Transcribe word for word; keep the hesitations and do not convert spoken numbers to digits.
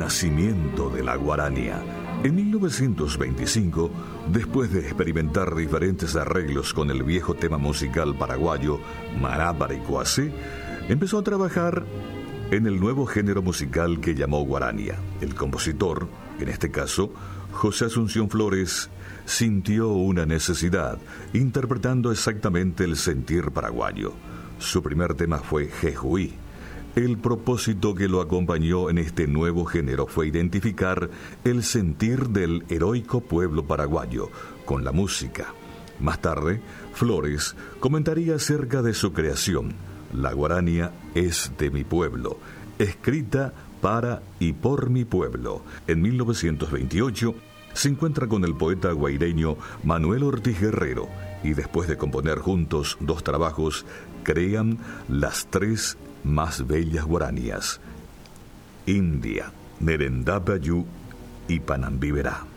nacimiento de la guaranía. En mil novecientos veinticinco, después de experimentar diferentes arreglos con el viejo tema musical paraguayo Mará Baricuacé, empezó a trabajar en el nuevo género musical que llamó guaranía. El compositor, en este caso José Asunción Flores, sintió una necesidad, interpretando exactamente el sentir paraguayo. Su primer tema fue Jejuí. El propósito que lo acompañó en este nuevo género fue identificar el sentir del heroico pueblo paraguayo con la música. Más tarde, Flores comentaría acerca de su creación. La guaranía es de mi pueblo, escrita para y por mi pueblo. En mil novecientos veintiocho se encuentra con el poeta guaireño Manuel Ortiz Guerrero y después de componer juntos dos trabajos, crean las tres más bellas guaranías: India, Nerendapayu y Panambiberá.